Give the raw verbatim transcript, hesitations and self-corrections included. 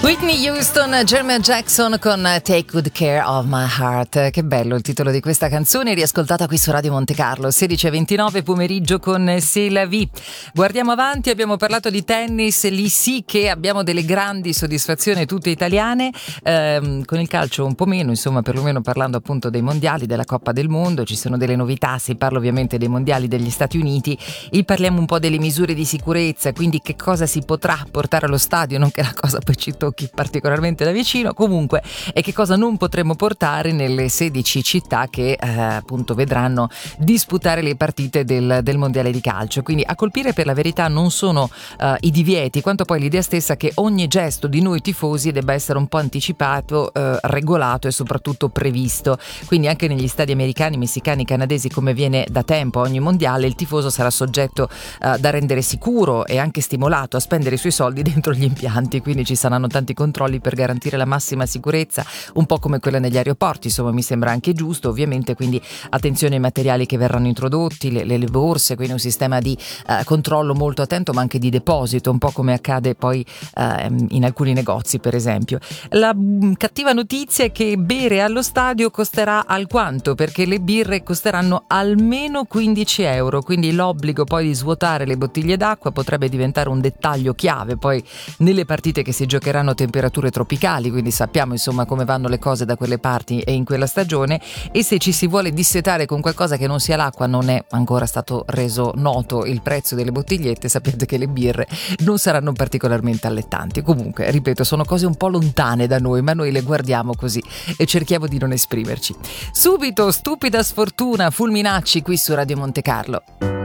Whitney Houston, Jermaine Jackson con Take Good Care of My Heart. Che bello il titolo di questa canzone, riascoltata qui su Radio Monte Carlo. Sedici e ventinove pomeriggio con C'est la vie. Guardiamo avanti, abbiamo parlato di tennis, lì sì che abbiamo delle grandi soddisfazioni tutte italiane, ehm, con il calcio un po' meno, insomma, perlomeno parlando appunto dei mondiali, della Coppa del Mondo, ci sono delle novità, si parla ovviamente dei mondiali degli Stati Uniti e parliamo un po' delle misure di sicurezza, quindi che cosa si potrà portare allo stadio, non che la cosa poi ci tocchi particolarmente da vicino, comunque, e che cosa non potremo portare nelle sedici città che eh, appunto vedranno disputare le partite del, del mondiale di calcio. Quindi a colpire per la verità non sono eh, i divieti, quanto poi l'idea stessa che ogni gesto di noi tifosi debba essere un po' anticipato, eh, regolato e soprattutto previsto. Quindi anche negli stadi americani, messicani, canadesi, come viene da tempo a ogni mondiale, il tifoso sarà soggetto eh, da rendere sicuro e anche stimolato a spendere i suoi soldi dentro gli impianti, quindi ci saranno tanti controlli per garantire la massima sicurezza, un po' come quella negli aeroporti, insomma mi sembra anche giusto, ovviamente, quindi attenzione ai materiali che verranno introdotti, le, le, le borse, quindi un sistema di eh, controllo molto attento, ma anche di deposito, un po' come accade poi eh, in alcuni negozi, per esempio. La mh, cattiva notizia è che bere allo stadio costerà alquanto, perché le birre costeranno almeno quindici euro, quindi l'obbligo poi di svuotare le bottiglie d'acqua potrebbe diventare un dettaglio chiave poi nelle partite che si giocheranno temperature tropicali, quindi sappiamo insomma come vanno le cose da quelle parti e in quella stagione, e se ci si vuole dissetare con qualcosa che non sia l'acqua, non è ancora stato reso noto il prezzo delle bottigliette, sapete che le birre non saranno particolarmente allettanti. Comunque, ripeto, sono cose un po' lontane da noi, ma noi le guardiamo così e cerchiamo di non esprimerci. Subito, stupida sfortuna, Fulminacci qui su Radio Monte Carlo.